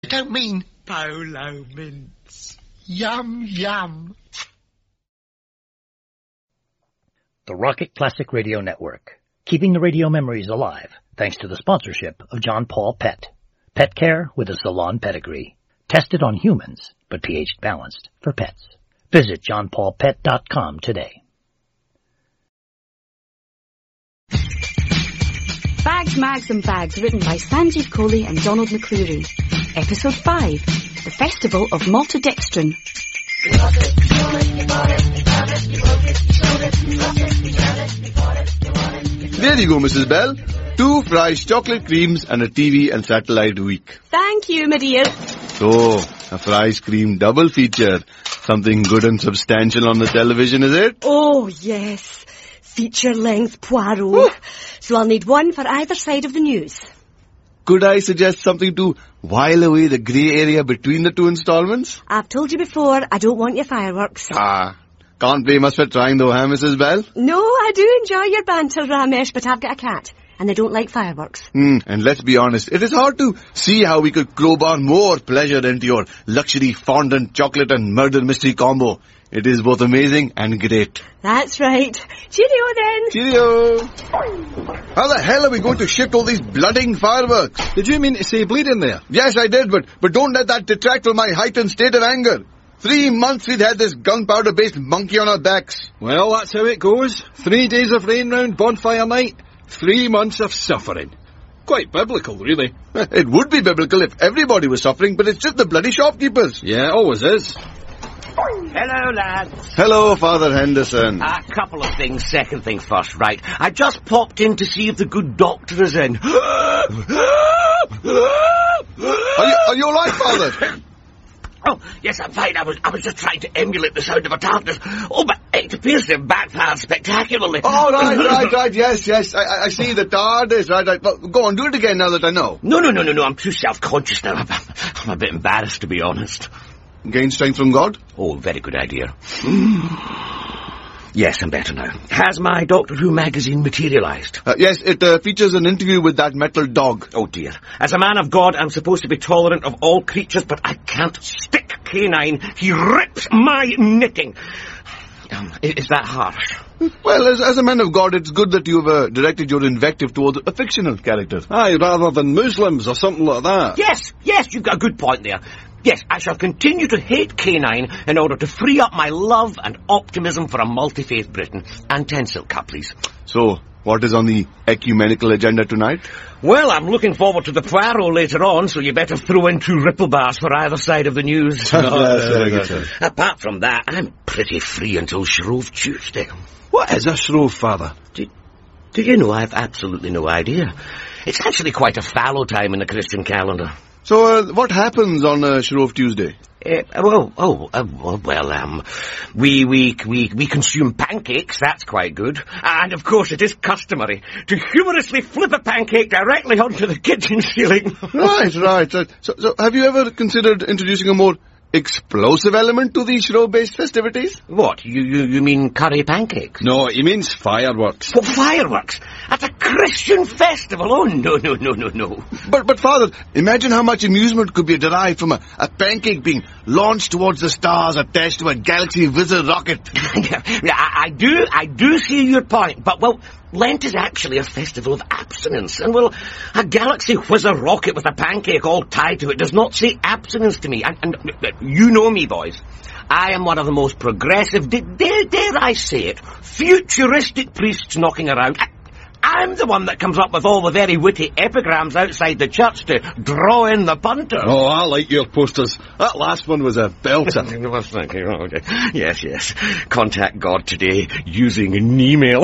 I don't mean polo mints. Yum, yum. The Rocket Classic Radio Network, keeping the radio memories alive thanks to the sponsorship of John Paul Pet. Pet care with a salon pedigree. Tested on humans, but pH balanced for pets. Visit johnpaulpet.com today. Bags, Mags and Bags, written by Sanjeev Kohli and Donald McCleary. Episode 5, The Festival of Maltodextrin. There you go, Mrs. Bell. 2 Fry's chocolate creams and a TV and satellite week. Thank you, my dear. So, a Fry's cream double feature. Something good and substantial on the television, is it? Oh, yes. Feature-length Poirot. So I'll need one for either side of the news. Could I suggest something to while away the grey area between the 2 installments? I've told you before, I don't want your fireworks. Can't blame us for trying though, huh, Mrs. Bell? No, I do enjoy your banter, Ramesh, but I've got a cat, and they don't like fireworks. And let's be honest, it is hard to see how we could crowbar more pleasure into your luxury fondant chocolate and murder mystery combo. It is both amazing and great. That's right. Cheerio then. Cheerio. How the hell are we going to shift all these blooding fireworks? Did you mean to say bleeding there? Yes, I did, but don't let that detract from my heightened state of anger. 3 months we'd had this gunpowder-based monkey on our backs. Well, that's how it goes. 3 days of rain round bonfire night, 3 months of suffering. Quite biblical, really. It would be biblical if everybody was suffering, but it's just the bloody shopkeepers. Yeah, it always is. Hello, lads. Hello, Father Henderson. A couple of things. Second thing first, right? I just popped in to see if the good doctor is in. Are you all right, Father? Oh, yes, I'm fine. I was just trying to emulate the sound of a TARDIS. Oh, but it appears to have backfired spectacularly. Oh, right. Yes. I see the TARDIS. Right. Well, go on, do it again now that I know. No. I'm too self-conscious now. I'm a bit embarrassed, to be honest. Gain strength from God? Oh, very good idea. Yes, I'm better now. Has my Doctor Who magazine materialised? Yes, it features an interview with that metal dog. Oh, dear. As a man of God, I'm supposed to be tolerant of all creatures, but I can't stick K9. He rips my knitting. Is that harsh? Well, as a man of God, it's good that you've directed your invective towards a fictional character. Aye, rather than Muslims or something like that. Yes, you've got a good point there. Yes, I shall continue to hate K9 in order to free up my love and optimism for a multi-faith Britain. And 10 silk cup, please. So, what is on the ecumenical agenda tonight? Well, I'm looking forward to the Poirot later on, so you better throw in 2 ripple bars for either side of the news. Apart from that, I'm pretty free until Shrove Tuesday. What is a Shrove, Father? Do you know, I've absolutely no idea. It's actually quite a fallow time in the Christian calendar. So, what happens on Shrove Tuesday? We consume pancakes, that's quite good. And, of course, it is customary to humorously flip a pancake directly onto the kitchen ceiling. Right. So, have you ever considered introducing a more explosive element to the Shrove-based festivities? What, you mean curry pancakes? No, he means fireworks. Oh, fireworks? At a Christian festival? Oh, no. But Father, imagine how much amusement could be derived from a pancake being launched towards the stars attached to a Galaxy Whizzer rocket. Yeah, I do see your point, but, well, Lent is actually a festival of abstinence, and, well, a Galaxy Whizzer rocket with a pancake all tied to it does not say abstinence to me, and you know me, boys. I am one of the most progressive, dare I say it, futuristic priests knocking around. I'm the one that comes up with all the very witty epigrams outside the church to draw in the punter. Oh, I like your posters. That last one was a belter. Yes. Contact God today using an email.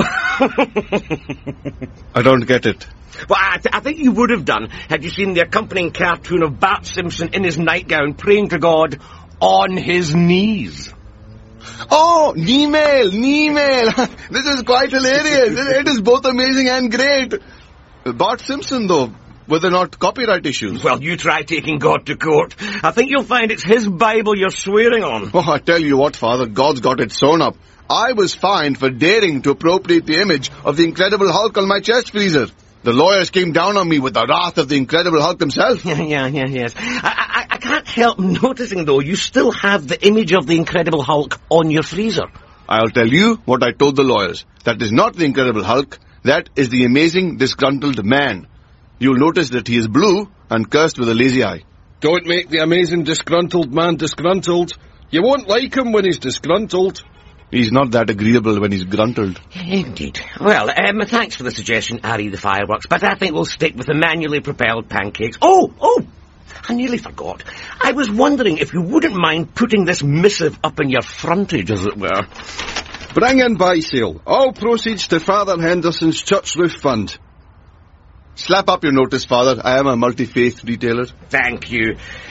I don't get it. Well, I think you would have done had you seen the accompanying cartoon of Bart Simpson in his nightgown praying to God on his knees. Oh, Neemail! This is quite hilarious. It is both amazing and great. Bart Simpson, though, were there not copyright issues? Well, you try taking God to court. I think you'll find it's his Bible you're swearing on. Oh, I tell you what, Father, God's got it sewn up. I was fined for daring to appropriate the image of the Incredible Hulk on my chest freezer. The lawyers came down on me with the wrath of the Incredible Hulk himself. Yes. I can't help noticing, though, you still have the image of the Incredible Hulk on your freezer. I'll tell you what I told the lawyers. That is not the Incredible Hulk. That is the Amazing Disgruntled Man. You'll notice that he is blue and cursed with a lazy eye. Don't make the Amazing Disgruntled Man disgruntled. You won't like him when he's disgruntled. He's not that agreeable when he's gruntled. Indeed. Well, thanks for the suggestion, Harry the Fireworks, but I think we'll stick with the manually propelled pancakes. Oh! I nearly forgot. I was wondering if you wouldn't mind putting this missive up in your frontage, as it were. Bring in buy sale. All proceeds to Father Henderson's Church Roof Fund. Slap up your notice, Father. I am a multi-faith retailer. Thank you.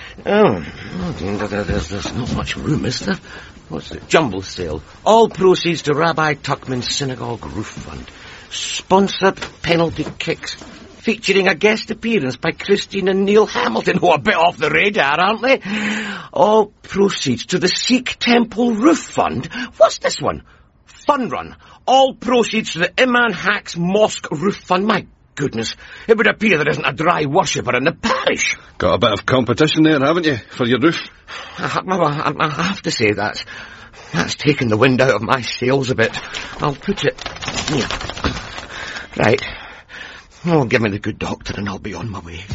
There's not much room, is there? What's it? Jumble sale. All proceeds to Rabbi Tuckman's Synagogue Roof Fund. Sponsored penalty kicks. Featuring a guest appearance by Christine and Neil Hamilton, who are a bit off the radar, aren't they? All proceeds to the Sikh Temple Roof Fund. What's this one? Fun Run. All proceeds to the Imam Haq's Mosque Roof Fund. My goodness, it would appear there isn't a dry worshipper in the parish. Got a bit of competition there, haven't you, for your roof? I have to say that's taken the wind out of my sails a bit. I'll put it here. Right. Oh, give me the good doctor and I'll be on my way.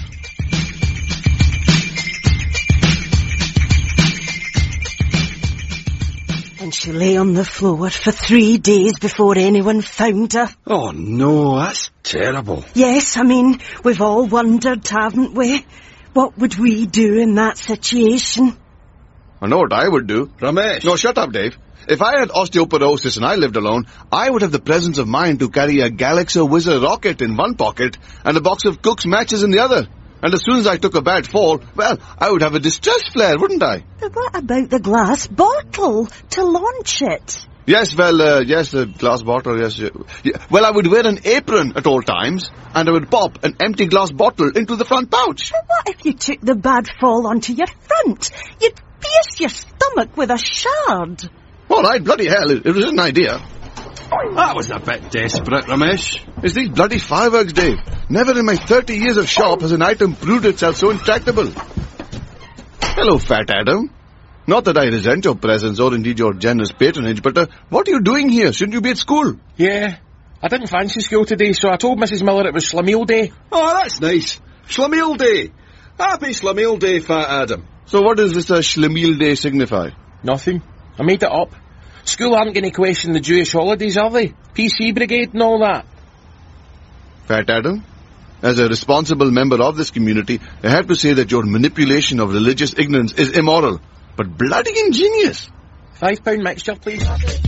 And she lay on the floor for 3 days before anyone found her. Oh, no, that's terrible. Yes, I mean, we've all wondered, haven't we? What would we do in that situation? I know what I would do. Ramesh. No, shut up, Dave. If I had osteoporosis and I lived alone, I would have the presence of mind to carry a Galaxy Whizzer rocket in one pocket and a box of Cook's matches in the other. And as soon as I took a bad fall, well, I would have a distress flare, wouldn't I? But what about the glass bottle to launch it? Yes, the glass bottle, yes. Yeah. Well, I would wear an apron at all times, and I would pop an empty glass bottle into the front pouch. But what if you took the bad fall onto your front? You'd pierce your stomach with a shard. All right, bloody hell, it was an idea. That was a bit desperate, Ramesh. It's these bloody fireworks, Dave. Never in my 30 years of shop has an item proved itself so intractable. Hello, Fat Adam. Not that I resent your presence or indeed your generous patronage, but what are you doing here? Shouldn't you be at school? Yeah, I didn't fancy school today, so I told Mrs. Miller it was Schlemiel Day. Oh, that's nice. Schlemiel Day. Happy Schlemiel Day, Fat Adam. So what does this Schlemiel Day signify? Nothing. I made it up. School aren't going to question the Jewish holidays, are they? PC Brigade and all that. Fat Adam, as a responsible member of this community, I have to say that your manipulation of religious ignorance is immoral, but bloody ingenious. £5 mixture, please.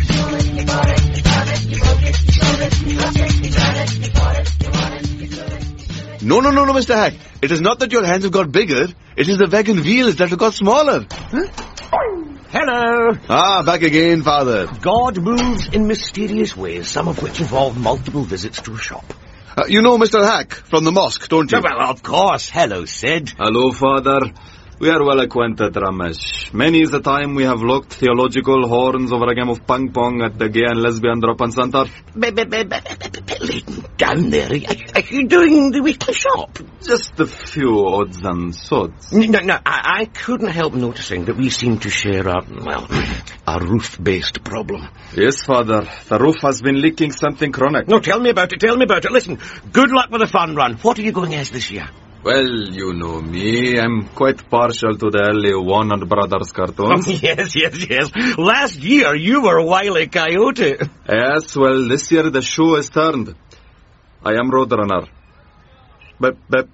No, Mr. Hack. It is not that your hands have got bigger. It is the wagon wheels that have got smaller. Huh? Hello. Back again, Father. God moves in mysterious ways, some of which involve multiple visits to a shop. You know Mr. Hack from the mosque, don't you? Well, of course. Hello, Sid. Hello, Father. We are well acquainted, Ramesh. Many is the time we have locked theological horns over a game of ping-pong at the gay and lesbian drop-in centre. Laden down there. Are you doing the weekly shop? Just a few odds and sods. No, I couldn't help noticing that we seem to share a roof-based problem. Yes, Father. The roof has been leaking something chronic. No, tell me about it. Listen, good luck with the fun run. What are you going as this year? Well, you know me. I'm quite partial to the early Warner Brothers cartoons. Yes. Last year, you were Wile E. Coyote. Yes, well, this year the shoe has turned. I am Roadrunner. Bep.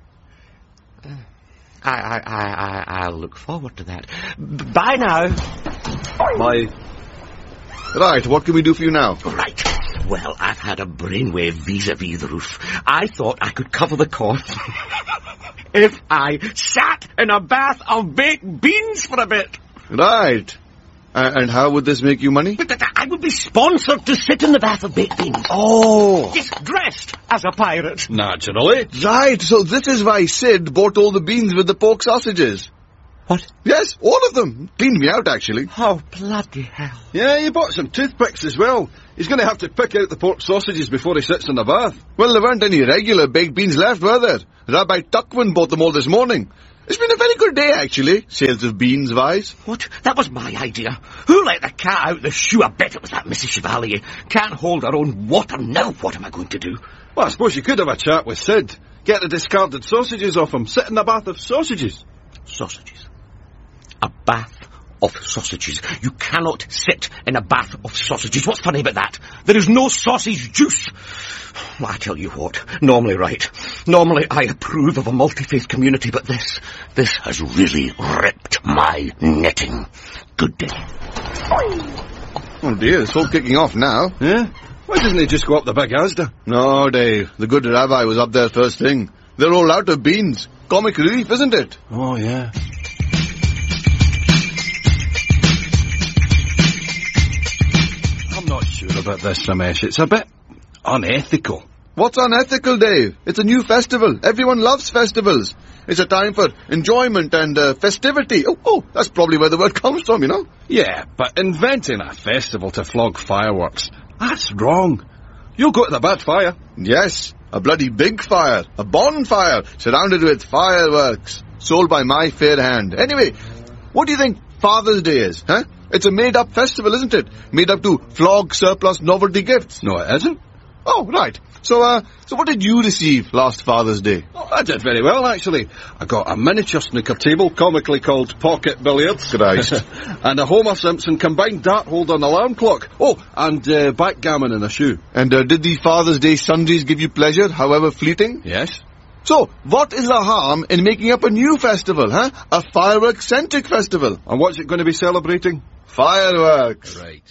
I'll look forward to that. Bye now. Bye. Right, what can we do for you now? Right. Well, I've had a brainwave vis-a-vis the roof. I thought I could cover the cost if I sat in a bath of baked beans for a bit. Right. And how would this make you money? But I would be sponsored to sit in the bath of baked beans. Oh. Yes, dressed as a pirate. Naturally. Right, so this is why Sid bought all the beans with the pork sausages. What? Yes, all of them. Cleaned me out, actually. Oh, bloody hell. Yeah, he bought some toothpicks as well. He's going to have to pick out the pork sausages before he sits in the bath. Well, there weren't any regular baked beans left, were there? Rabbi Tuckman bought them all this morning. It's been a very good day, actually, sales of beans-wise. What? That was my idea. Who let the cat out the shoe? I bet it was that Mrs. Chevalier. Can't hold her own water. Now what am I going to do? Well, I suppose you could have a chat with Sid. Get the discarded sausages off him. Sit in a bath of sausages. Sausages. A bath of sausages. You cannot sit in a bath of sausages. What's funny about that? There is no sausage juice. Well, I tell you what, normally right. Normally I approve of a multi-faith community, but this has really ripped my knitting. Good day. Oh dear, it's all kicking off now. Yeah? Why doesn't he just go up the big Asda? No, Dave, the good rabbi was up there first thing. They're all out of beans. Comic relief, isn't it? Oh, yeah. I'm not sure about this, Ramesh. It's a bit unethical. What's unethical, Dave? It's a new festival. Everyone loves festivals. It's a time for enjoyment and festivity. Oh, that's probably where the word comes from, you know? Yeah, but inventing a festival to flog fireworks, that's wrong. You'll go to the bad fire. Yes, a bloody big fire. A bonfire surrounded with fireworks. Sold by my fair hand. Anyway, what do you think Father's Day is, huh? It's a made-up festival, isn't it? Made up to flog surplus novelty gifts. No, it isn't. Oh, right. So what did you receive last Father's Day? Oh, I did very well, actually. I got a miniature snooker table, comically called Pocket Billiards. Christ. And a Homer Simpson combined dart holder and alarm clock. Oh, and backgammon in a shoe. And did the Father's Day sundries give you pleasure, however fleeting? Yes. So, what is the harm in making up a new festival, huh? A firework-centric festival. And what's it going to be celebrating? Fireworks. Right.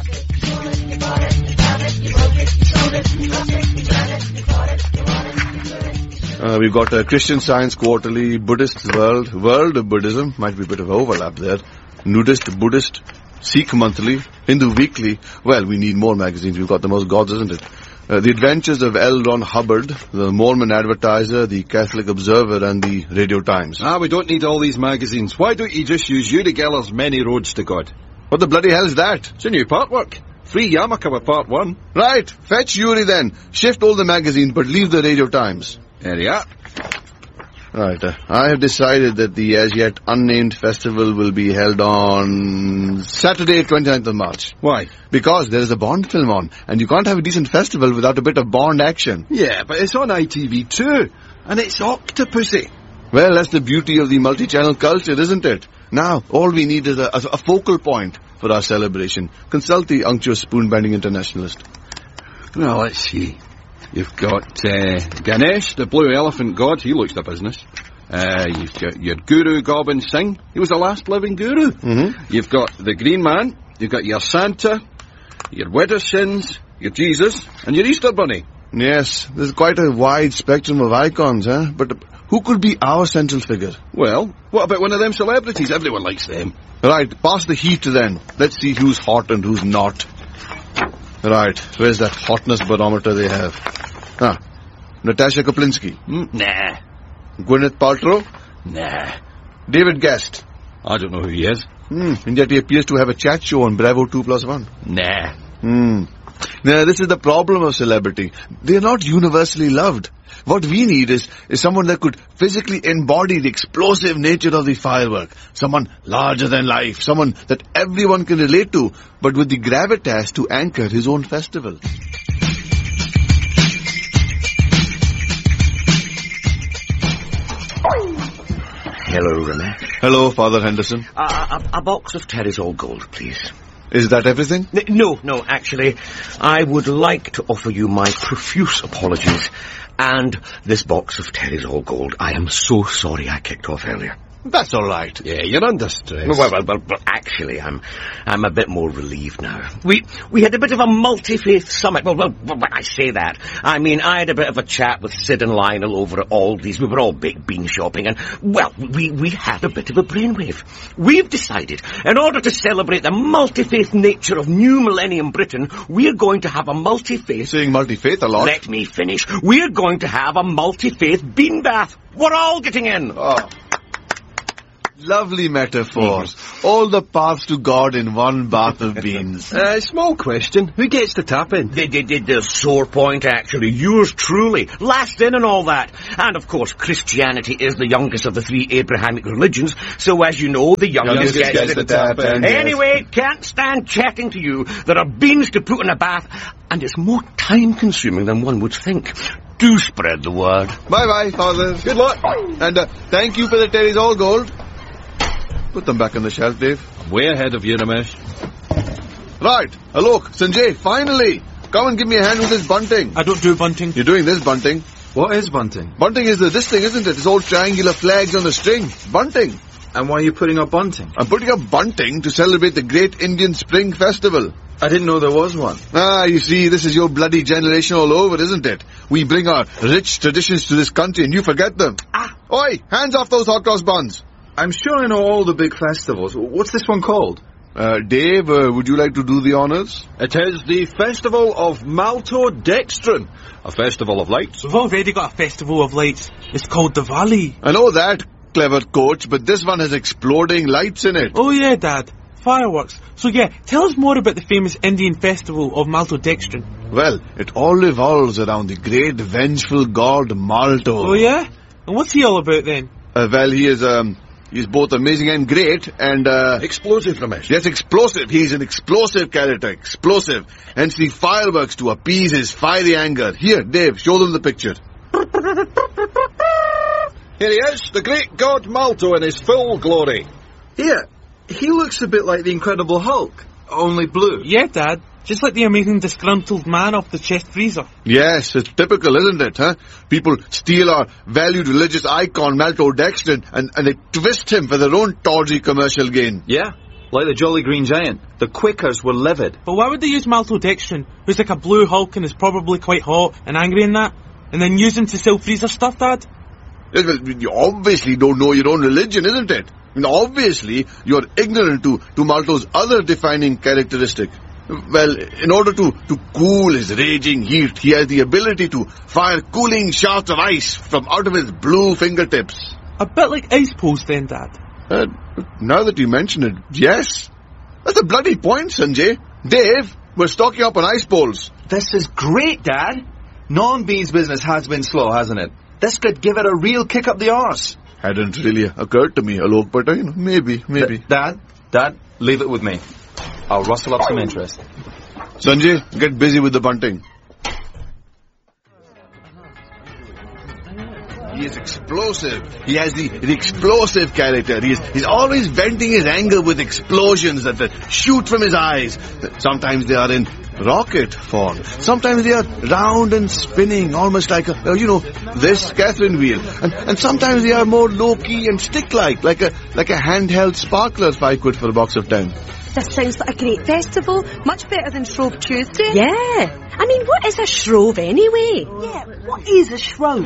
We've got Christian Science Quarterly, Buddhist World of Buddhism, might be a bit of overlap there, Nudist, Buddhist, Sikh Monthly, Hindu Weekly. Well, we need more magazines, we've got the most gods, isn't it? The Adventures of L. Ron Hubbard, the Mormon Advertiser, the Catholic Observer, and the Radio Times. We don't need all these magazines. Why don't you just use Uri Geller's Many Roads to God? What the bloody hell is that? It's a new part work. Free yarmulke with part 1. Right, fetch Uri then. Shift all the magazines, but leave the Radio Times. There you are. Right, I have decided that the as yet unnamed festival will be held on Saturday, 29th of March. Why? Because there is a Bond film on, and you can't have a decent festival without a bit of Bond action. Yeah, but it's on ITV too, and it's Octopussy. Well, that's the beauty of the multi-channel culture, isn't it? Now, all we need is a focal point for our celebration. Consult the unctuous spoon-bending internationalist. Well, let's see. You've got Ganesh, the blue elephant god. He looks the business. You've got your Guru Gobind Singh. He was the last living guru. Mm-hmm. You've got the Green Man. You've got your Santa, your Widdershins, your Jesus, and your Easter Bunny. Yes, there's quite a wide spectrum of icons, huh? But who could be our central figure? Well, what about one of them celebrities? Everyone likes them. Right, pass the heat then. Let's see who's hot and who's not. Right, where's that hotness barometer they have? Natasha Kaplinsky. Nah. Gwyneth Paltrow. Nah. David Guest. I don't know who he is. And yet he appears to have a chat show on Bravo 2+1. Nah. Now, this is the problem of celebrity. They are not universally loved. What we need is someone that could physically embody the explosive nature of the firework. Someone larger than life. Someone that everyone can relate to, but with the gravitas to anchor his own festival. Hello, Ramesh. Hello, Father Henderson. A box of Terry's All Gold, please. Is that everything? No, actually, I would like to offer you my profuse apologies and this box of Terry's All Gold. I am so sorry I kicked off earlier. That's all right. Yeah, you're under stress. Well, actually, I'm a bit more relieved now. We had a bit of a multi-faith summit. Well, when I say that, I mean, I had a bit of a chat with Sid and Lionel over at Aldi's. We were all baked bean shopping, and, well, we had a bit of a brainwave. We've decided, in order to celebrate the multi-faith nature of New Millennium Britain, we're going to have a multi-faith... Saying multi-faith a lot. Let me finish. We're going to have a multi-faith bean bath. We're all getting in. Oh. Lovely metaphors. All the paths to God in one bath of beans. Small question. Who gets to tap in? The sore point, actually. Yours truly. Last in and all that. And, of course, Christianity is the youngest of the three Abrahamic religions, so as you know, the youngest gets to tap in. Anyway, can't stand chatting to you. There are beans to put in a bath, and it's more time-consuming than one would think. Do spread the word. Bye-bye, Father. Good luck. And thank you for the Terry's all gold. Put them back on the shelf, Dave. I'm way ahead of you, Ramesh. Right. Alok, Sanjay, finally. Come and give me a hand with this bunting. I don't do bunting. You're doing this bunting. What is bunting? Bunting is this thing, isn't it? It's all triangular flags on a string. Bunting. And why are you putting up bunting? I'm putting up bunting to celebrate the great Indian Spring Festival. I didn't know there was one. You see, this is your bloody generation all over, isn't it? We bring our rich traditions to this country and you forget them. Oi, hands off those hot cross buns. I'm sure I know all the big festivals. What's this one called? Dave, would you like to do the honours? It is the Festival of Maltodextrin, a festival of lights. We've already got a festival of lights. It's called Diwali. I know that, clever coach, but this one has exploding lights in it. Oh yeah, Dad. Fireworks. So yeah, tell us more about the famous Indian festival of Maltodextrin. Well, it all revolves around the great vengeful god Malto. Oh yeah? And what's he all about then? Well, he is, he's both amazing and great, and, Explosive, Ramesh. Yes, explosive. He's an explosive character. Explosive. Hence the fireworks to appease his fiery anger. Here, Dave, show them the picture. Here he is, the great god Malto in his full glory. Here, he looks a bit like the Incredible Hulk, only blue. Yeah, Dad. Just like the amazing disgruntled man off the chest freezer. Yes, it's typical, isn't it, huh? People steal our valued religious icon, Maltodextrin, and they twist him for their own tawdry commercial gain. Yeah, like the Jolly Green Giant. The Quakers were livid. But why would they use Maltodextrin, who's like a blue Hulk and is probably quite hot and angry and that, and then use him to sell freezer stuff, Dad? Yes, well, you obviously don't know your own religion, isn't it? And obviously, you're ignorant to Malto's other defining characteristic. Well, in order to cool his raging heat, he has the ability to fire cooling shafts of ice from out of his blue fingertips. A bit like ice poles then, Dad. Now that you mention it, yes. That's a bloody point, Sanjay. Dave, we're stocking up on ice poles. This is great, Dad. Non-beans business has been slow, hasn't it? This could give it a real kick up the arse. Hadn't really occurred to me, Alok, but maybe. Dad, leave it with me. I'll rustle up some interest. Sanjay, get busy with the bunting. He is explosive. He has the explosive character. He's always venting his anger with explosions that shoot from his eyes. Sometimes they are in rocket form. Sometimes they are round and spinning, almost like this Catherine wheel. And sometimes they are more low-key and stick-like, like a handheld sparkler 5 quid for a box of 10. This sounds like a great festival. Much better than Shrove Tuesday. Yeah. I mean, what is a shrove anyway? Yeah, what is a shrove?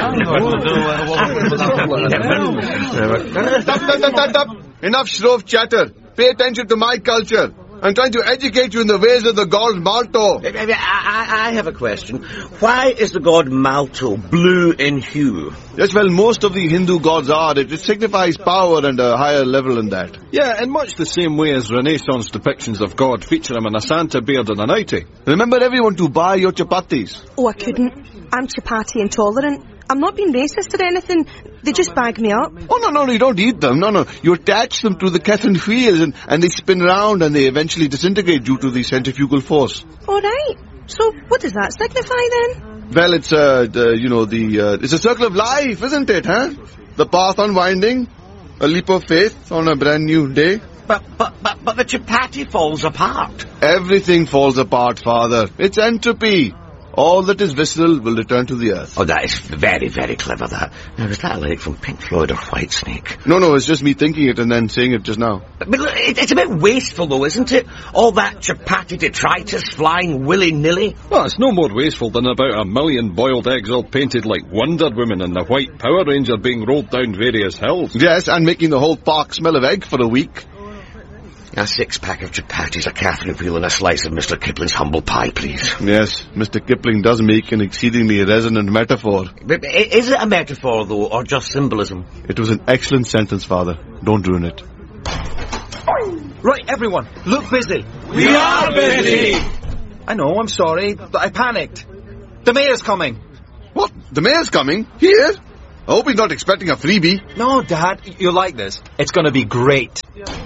Stop. Enough Shrove chatter. Pay attention to my culture. I'm trying to educate you in the ways of the god Malto. I have a question. Why is the god Malto blue in hue? Yes, well, most of the Hindu gods are. It signifies power and a higher level than that. Yeah, in much the same way as Renaissance depictions of God feature him in a Santa beard and a nightie. Remember everyone to buy your chapatis. Oh, I couldn't. I'm chapati intolerant. I'm not being racist or anything. They just bag me up. Oh, no, you don't eat them. No. You attach them to the Catherine wheels and they spin round and they eventually disintegrate due to the centrifugal force. All right. So, what does that signify then? Well, it's, it's a circle of life, isn't it, huh? The path unwinding, a leap of faith on a brand new day. But the chapati falls apart. Everything falls apart, Father. It's entropy. All that is visceral will return to the earth. Oh, that is very, very clever, that. Now, is that a lyric from Pink Floyd or Whitesnake? No, it's just me thinking it and then saying it just now. But it's a bit wasteful, though, isn't it? All that chapati detritus flying willy-nilly. Well, it's no more wasteful than about 1 million boiled eggs all painted like Wonder Woman and the White Power Ranger being rolled down various hills. Yes, and making the whole park smell of egg for a week. A 6-pack of chapatis, a Catherine wheel and a slice of Mr. Kipling's humble pie, please. Yes, Mr. Kipling does make an exceedingly resonant metaphor. But is it a metaphor, though, or just symbolism? It was an excellent sentence, Father. Don't ruin it. Right, everyone, look busy. We are busy! I know, I'm sorry, but I panicked. The mayor's coming. What? The mayor's coming? Here? I hope he's not expecting a freebie. No, Dad, you'll like this. It's gonna be great.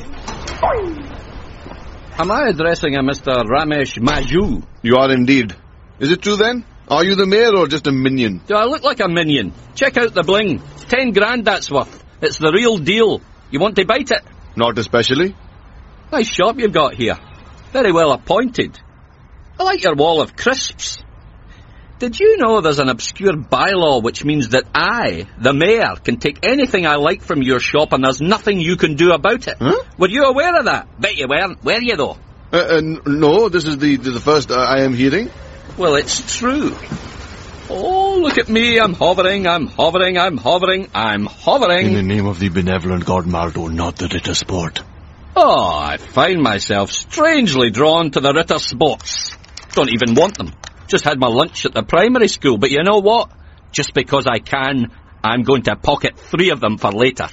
Am I addressing a Mr. Ramesh Maju? You are indeed. Is it true then? Are you the mayor or just a minion? Do I look like a minion? Check out the bling. 10 grand that's worth. It's the real deal. You want to bite it? Not especially. Nice shop you've got here. Very well appointed. I like your wall of crisps. Did you know there's an obscure bylaw which means that I, the mayor, can take anything I like from your shop and there's nothing you can do about it? Huh? Were you aware of that? Bet you weren't. Were you, though? No, this is the first I am hearing. Well, it's true. Oh, look at me. I'm hovering, I'm hovering, I'm hovering, I'm hovering. In the name of the benevolent God Malto, not the Ritter Sport. Oh, I find myself strangely drawn to the Ritter Sports. Don't even want them. Just had my lunch at the primary school, but you know what? Just because I can, I'm going to pocket 3 of them for later.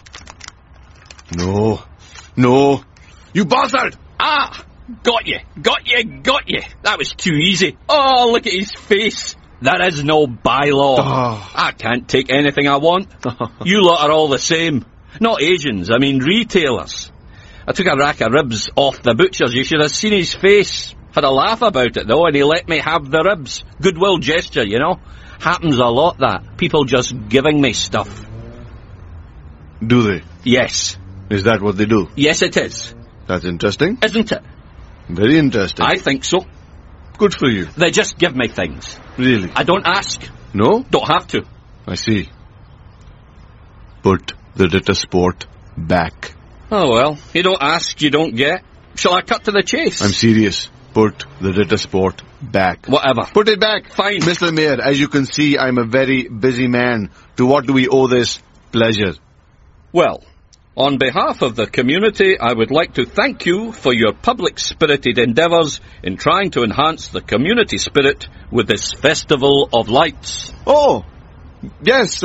No. You bastard! Ah! Got you! That was too easy. Oh, look at his face. There is no bylaw. Oh. I can't take anything I want. You lot are all the same. Not Asians, I mean retailers. I took a rack of ribs off the butcher's. You should have seen his face. Had a laugh about it, though, and he let me have the ribs. Goodwill gesture, you know. Happens a lot, that. People just giving me stuff. Do they? Yes. Is that what they do? Yes, it is. That's interesting. Isn't it? Very interesting. I think so. Good for you. They just give me things. Really? I don't ask. No? Don't have to. I see. Put the Ritter Sport back. Oh, well. You don't ask, you don't get. Shall I cut to the chase? I'm serious. Put the Ritter Sport back. Whatever. Put it back. Fine. Mr. Mayor, as you can see, I'm a very busy man. To what do we owe this pleasure? Well, on behalf of the community, I would like to thank you for your public-spirited endeavours in trying to enhance the community spirit with this Festival of Lights. Oh, yes,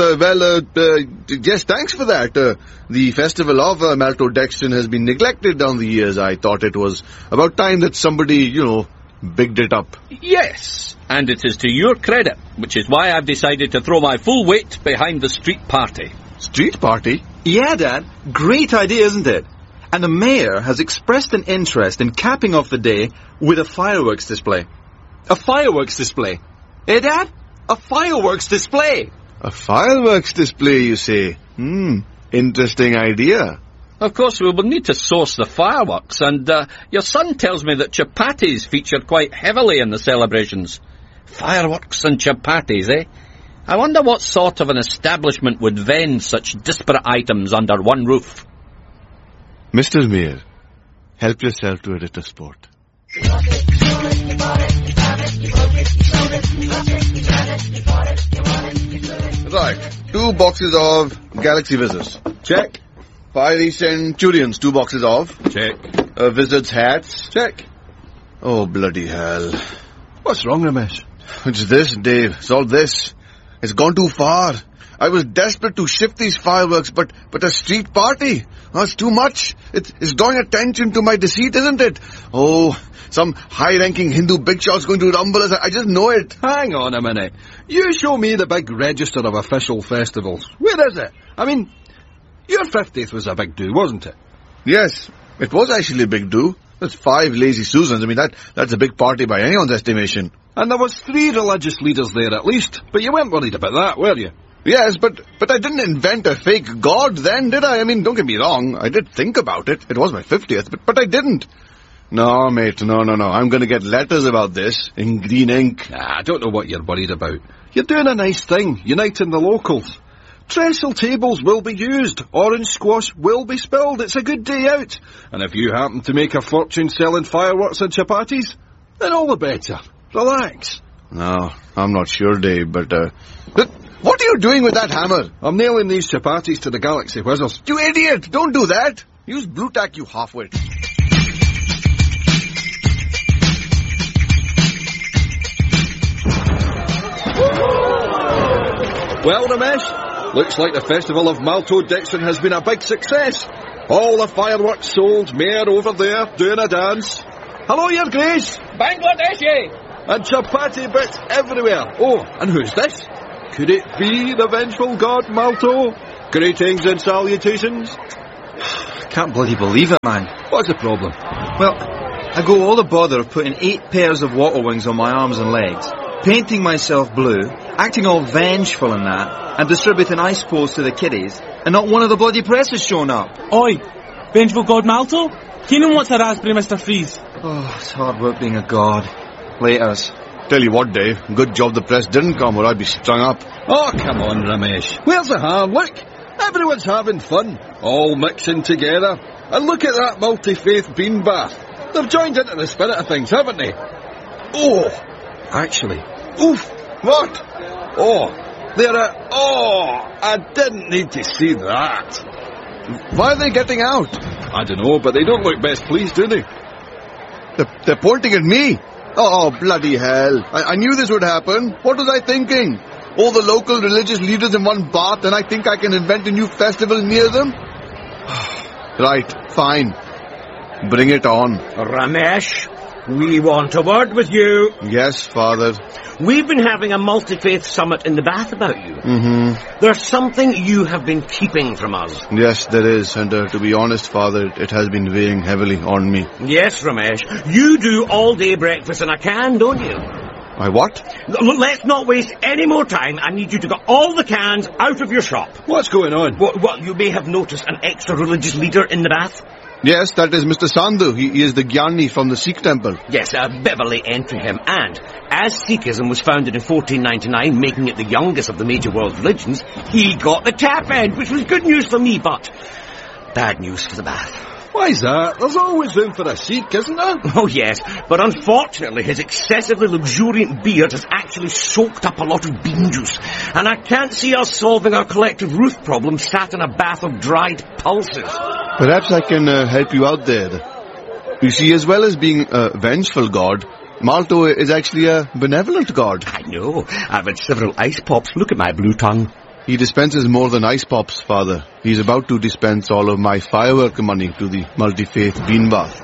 yes, thanks for that. The Festival of Maltodextrin has been neglected down the years. I thought it was about time that somebody, bigged it up. Yes, and it is to your credit, which is why I've decided to throw my full weight behind the street party. Street party? Yeah, Dad. Great idea, isn't it? And the mayor has expressed an interest in capping off the day with a fireworks display. A fireworks display. Eh, Dad? A fireworks display. A fireworks display, you say? Interesting idea. Of course, we will need to source the fireworks, and your son tells me that chapatis feature quite heavily in the celebrations. Fireworks and chapatis, eh? I wonder what sort of an establishment would vend such disparate items under one roof. Mr. Mayor, help yourself to a Ritter Sport. Right, 2 boxes of Galaxy Wizards. Check. Fiery Centurions, 2 boxes of. Check. Wizards hats. Check. Oh, bloody hell. What's wrong, Ramesh? It's this, Dave. It's all this. It's gone too far. I was desperate to shift these fireworks, but a street party? That's too much. It's drawing attention to my deceit, isn't it? Oh, some high-ranking Hindu big shot's going to rumble us. I just know it. Hang on a minute. You show me the big register of official festivals. Where is it? I mean, your 50th was a big do, wasn't it? Yes, it was actually a big do. That's 5 lazy Susans. I mean, that's a big party by anyone's estimation. And there was 3 religious leaders there at least, but you weren't worried about that, were you? Yes, but I didn't invent a fake god then, did I? I mean, don't get me wrong, I did think about it. It was my 50th, but I didn't. No, mate, no. I'm going to get letters about this in green ink. I don't know what you're worried about. You're doing a nice thing, uniting the locals. Trestle tables will be used. Orange squash will be spilled. It's a good day out. And if you happen to make a fortune selling fireworks and chapatis, then all the better. Relax. No, I'm not sure, Dave, but what are you doing with that hammer? I'm nailing these chapatis to the Galaxy Wizards. You idiot! Don't do that! Use blue tack, you halfwit. Well, Ramesh, looks like the festival of Maltodextrin has been a big success. All the fireworks sold, Mayor over there doing a dance. Hello, Your Grace. Bangladeshi! And chapati bits everywhere. Oh, and who's this? Could it be the vengeful god Malto? Greetings and salutations. Can't bloody believe it, man. What's the problem? Well, I go all the bother of putting 8 pairs of water wings on my arms and legs, painting myself blue, acting all vengeful and that, and distributing ice poles to the kiddies, and not one of the bloody press has shown up. Oi, vengeful god Malto? Keenan wants a raspberry, Mr. Freeze. Oh, it's hard work being a god. Laters. Tell you what, Dave, good job the press didn't come or I'd be strung up. Oh, come on, Ramesh. Where's the harm? Look, everyone's having fun, all mixing together. And look at that multi-faith bean bath. They've joined into the spirit of things, haven't they? Oh, actually, oof, what? Oh, I didn't need to see that. Why are they getting out? I don't know, but they don't look best pleased, do they? They're pointing at me. Oh, bloody hell. I knew this would happen. What was I thinking? All the local religious leaders in one bath and I think I can invent a new festival near them? Right, fine. Bring it on. Ramesh, we want a word with you. Yes, Father. We've been having a multi-faith summit in the bath about you. Mm-hmm. There's something you have been keeping from us. Yes, there is. And to be honest, Father, it has been weighing heavily on me. Yes, Ramesh. You do all-day breakfast in a can, don't you? I what? Look, let's not waste any more time. I need you to get all the cans out of your shop. What's going on? Well, you may have noticed an extra religious leader in the bath. Yes, that is Mr. Sandhu. He is the Gyani from the Sikh temple. Yes, a bit of a late entry him. And as Sikhism was founded in 1499, making it the youngest of the major world religions, he got the tap end, which was good news for me, but bad news for the bath. Why's that? There's always room for a Sikh, isn't there? Oh, yes, but unfortunately his excessively luxuriant beard has actually soaked up a lot of bean juice, and I can't see us solving our collective Ruth problem sat in a bath of dried pulses. Perhaps I can help you out there. You see, as well as being a vengeful god, Malto is actually a benevolent god. I know. I've had several ice pops. Look at my blue tongue. He dispenses more than ice pops, Father. He's about to dispense all of my firework money to the multi-faith bean bath.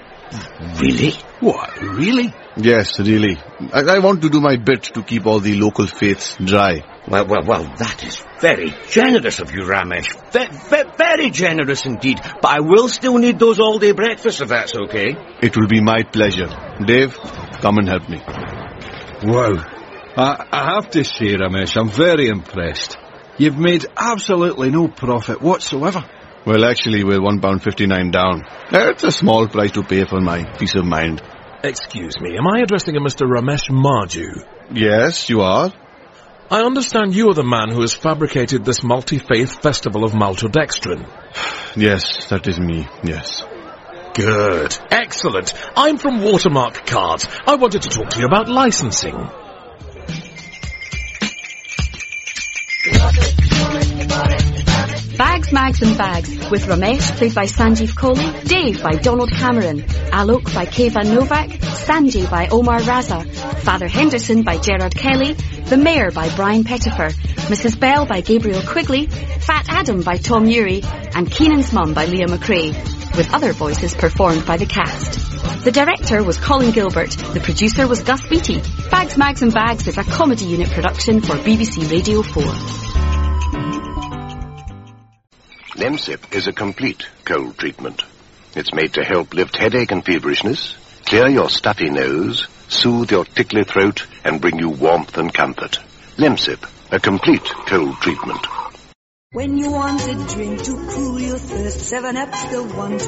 Really? What, really? Yes, really. I want to do my bit to keep all the local faiths dry. Well, that is very generous of you, Ramesh. Very generous indeed. But I will still need those all-day breakfasts, if that's okay. It will be my pleasure. Dave, come and help me. Wow. I have to say, Ramesh, I'm very impressed. You've made absolutely no profit whatsoever. Well, actually, we're £1.59 down. It's a small price to pay for my peace of mind. Excuse me, am I addressing a Mr. Ramesh Marju? Yes, you are. I understand you are the man who has fabricated this multi-faith festival of Maltodextrin. Yes, that is me, yes. Good. Excellent. I'm from Watermark Cards. I wanted to talk to you about licensing. Bags, Mags and Bags, with Ramesh, played by Sanjeev Kohli, Dave by Donald Cameron, Alok by Kayvan Novak, Sanjay by Omar Raza, Father Henderson by Gerard Kelly, The Mayor by Brian Pettifer, Mrs. Bell by Gabriel Quigley, Fat Adam by Tom Ury, and Keenan's Mum by Leah McRae, with other voices performed by the cast. The director was Colin Gilbert, the producer was Gus Beattie. Bags, Mags and Bags is a comedy unit production for BBC Radio 4. Lemsip is a complete cold treatment. It's made to help lift headache and feverishness, clear your stuffy nose, soothe your tickly throat, and bring you warmth and comfort. Lemsip, a complete cold treatment. When you want a drink to cool your thirst, 7-Up's the one to